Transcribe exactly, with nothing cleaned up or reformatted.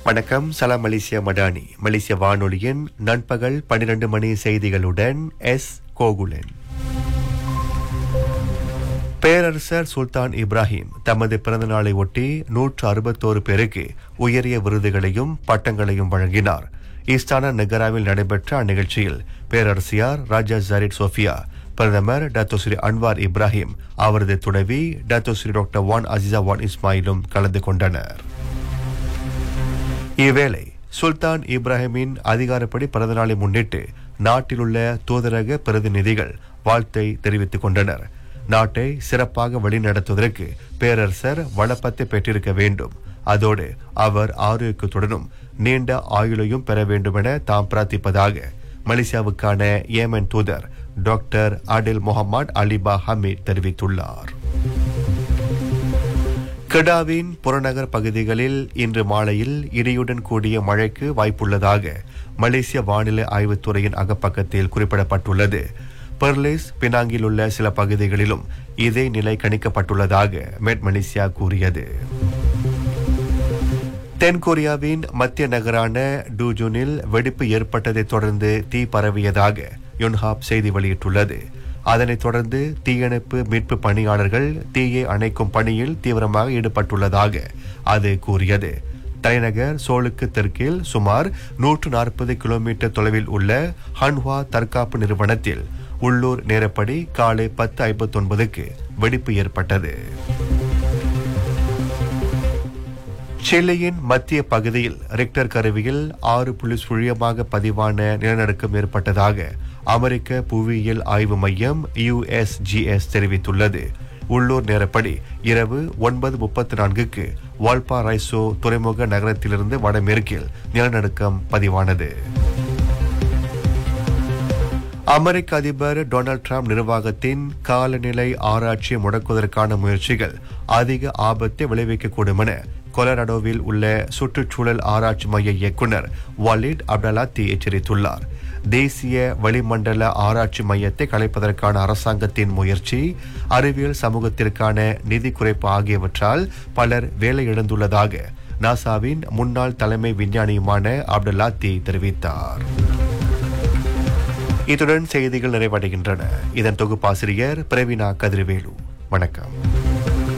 வணக்கம். சலாம் மலேசியா மடானி. மலேசிய வானொலியின் நண்பகல் பன்னிரண்டு மணி செய்திகளுடன் எஸ் கோகுலன். பேரரசர் சுல்தான் இப்ராஹிம் தமது பிறந்தநாளை ஒட்டி நூற்று அறுபத்தோரு பேருக்கு உயரிய விருதுகளையும் பட்டங்களையும் வழங்கினார். ஈஸ்டானா நகராவில் நடைபெற்ற அந்நிகழ்ச்சியில் பேரரசியார் ராஜா ஜரீட் சோஃபியா, பிரதமர் டாக்டர் ஸ்ரீ அன்வார் இப்ராஹிம், அவரது துணைவி doctor Sri doctor Wan Azizah வான் இஸ்மாயிலும் கலந்து கொண்டனர். இவ்வேளை சுல்தான் இப்ராஹிமின் அதிகாரப்படி பிறந்தநாளை முன்னிட்டு நாட்டிலுள்ள தூதரக பிரதிநிதிகள் வாழ்த்தை தெரிவித்துக் கொண்டனர். நாட்டை சிறப்பாக வழிநடத்துவதற்கு பேரரசர் வளப்பத்தை பெற்றிருக்க வேண்டும். அதோடு அவர் ஆரோக்கியத்துடனும் நீண்ட ஆயுளையும் பெற வேண்டும் என தாம் பிரார்த்திப்பதாக மலேசியாவுக்கான ஏமன் தூதர் டாக்டர் அடில் முகமது அலிபா ஹமீத் தெரிவித்துள்ளார். கெடாவின் புறநகர் பகுதிகளில் இன்று மாலையில் இடியுடன் கூடிய மழைக்கு வாய்ப்புள்ளதாக மலேசிய வானிலை ஆய்வுத்துறையின் அகப்பக்கத்தில் குறிப்பிடப்பட்டுள்ளது. பெர்லிஸ், பினாங்கில் உள்ள சில பகுதிகளிலும் இதே நிலை கணிக்கப்பட்டுள்ளதாக மெட் மலேசியா கூறியது. தென்கொரியாவின் மத்திய நகரான டூஜூனில் வெடிப்பு ஏற்பட்டதைத் தொடர்ந்து தீ பரவியதாக யுன்ஹாப் செய்தி வெளியிட்டுள்ளது. அதனைத் தொடர்ந்து தீயணைப்பு மீட்பு பணியாளர்கள் தீயை அணைக்கும் பணியில் தீவிரமாக ஈடுபட்டுள்ளதாக அது கூறியது. தலைநகர் சோலுக்கு தெற்கில் சுமார் நூற்று நாற்பது கிலோமீட்டர் தொலைவில் உள்ள ஹன்ஹுவா தற்காப்பு நிறுவனத்தில் உள்ளூர் நேரப்படி காலை பத்து ஐம்பத்தி ஒன்பதுக்கு வெடிப்பு ஏற்பட்டது. சிலியின் மத்திய பகுதியில் ரிக்டர் கருவியில் ஆறு புள்ளி சுழியமாக பதிவான நிலநடுக்கம் ஏற்பட்டதாக அமெரிக்க புவியியல் ஆய்வு மையம் யூ எஸ் ஜி எஸ் தெரிவித்துள்ளது. உள்ளூர் நேரப்படி இரவு ஒன்பது முப்பத்தி நான்குக்கு வால்பா ரைசோ துறைமுக நகரத்திலிருந்து வடமேற்கில் நிலநடுக்கம் பதிவானது. அமெரிக்க அதிபர் டொனால்ட் டிரம்ப் நிர்வாகத்தின் காலநிலை ஆராய்ச்சியை முடக்குவதற்கான முயற்சிகள் அதிக ஆபத்தை விளைவிக்கக்கூடும் என கொலராடோவில் உள்ள சுற்றுச்சூழல் ஆராய்ச்சி மைய இயக்குநர் வாலிட் அப்டலாத்தி எச்சரித்துள்ளார். தேசிய வளிமண்டல ஆராய்ச்சி மையத்தை கலைப்பதற்கான அரசாங்கத்தின் முயற்சி, அறிவியல் சமூகத்திற்கான நிதி குறைப்பு ஆகியவற்றால் பலர் வேலையிழந்துள்ளதாக நாசாவின் முன்னாள் தலைமை விஞ்ஞானியுமான அப்டலாத்தி தெரிவித்தார். இத்துடன் செய்திகள் நிறைவடைகின்றன. இதன் தொகுப்பாசிரியர் பிரவீனா கதிர்வேலு. வணக்கம்.